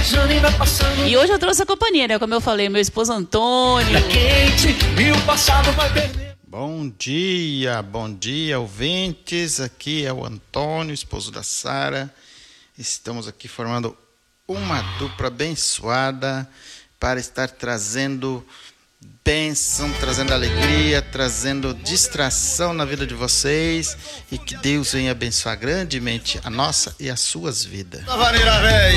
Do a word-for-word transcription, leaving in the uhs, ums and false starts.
viajando e vai passando. E hoje eu trouxe a companhia, né? Como eu falei, meu esposo Antônio. Tá quente e o passado vai perder. Bom dia, bom dia, ouvintes. Aqui é o Antônio, esposo da Sara. Estamos aqui formando uma dupla abençoada para estar trazendo bênção, trazendo alegria, trazendo distração na vida de vocês e que Deus venha abençoar grandemente a nossa e as suas vidas.